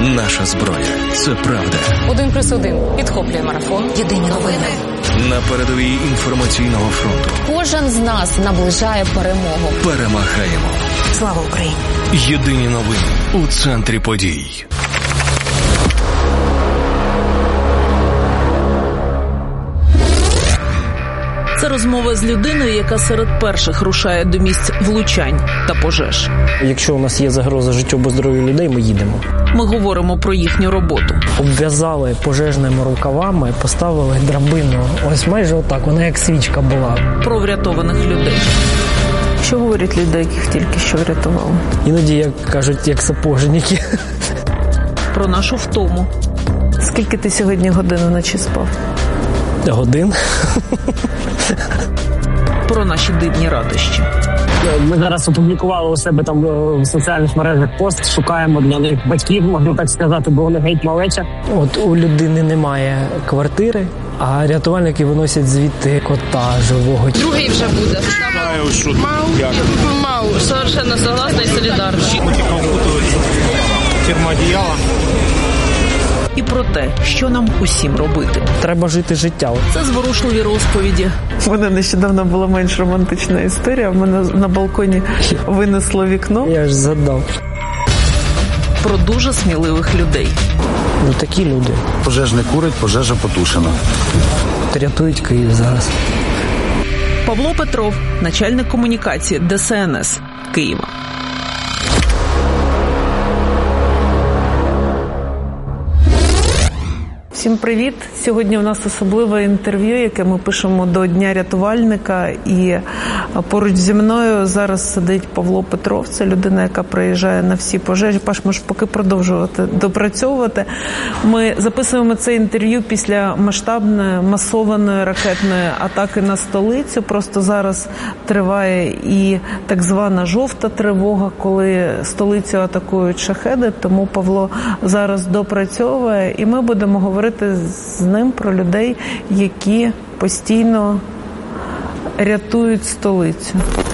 Наша зброя – це правда. 1+1 підхоплює марафон. Єдині новини. На передовій інформаційного фронту. Кожен з нас наближає перемогу. Перемагаємо. Слава Україні! Єдині новини у центрі подій. Це розмова з людиною, яка серед перших рушає до місць влучань та пожеж. Якщо у нас є загроза життю або здоров'ю людей, ми їдемо. Ми говоримо про їхню роботу. Обв'язали пожежними рукавами, поставили драбину. Ось майже отак, вона як свічка була. Про врятованих людей. Що говорять люди, яких тільки що врятували? Іноді, як кажуть, як сапожники. Про нашу втому. Скільки ти сьогодні годин вночі спав? Годин. Про наші дивні радощі. Ми зараз опублікували у себе там в соціальних мережах пост, шукаємо для них батьків, можна так сказати, бо вони геть малеча. От у людини немає квартири, а рятувальники виносять звідти кота живого. Другий вже буде. Мау, совершенно согласна і солідарна. Термоодіяла. І про те, що нам усім робити. Треба жити життя. Це зворушливі розповіді. У мене нещодавно була менш романтична історія. В мене на балконі винесло вікно. Я ж задав. Про дуже сміливих людей. Ну такі люди. Пожежний курить, пожежа потушена. Рятують Київ зараз. Павло Петров, начальник комунікації ДСНС Києва. Всім привіт! Сьогодні у нас особливе інтерв'ю, яке ми пишемо до Дня рятувальника. І поруч зі мною зараз сидить Павло Петров. Це людина, яка приїжджає на всі пожежі. Паш, можеш поки продовжувати допрацьовувати. Ми записуємо це інтерв'ю після масштабної, масованої ракетної атаки на столицю. Просто зараз триває і так звана жовта тривога, коли столицю атакують шахеди. Тому Павло зараз допрацьовує, і ми будемо говорити з ним про людей, які постійно рятують столицю.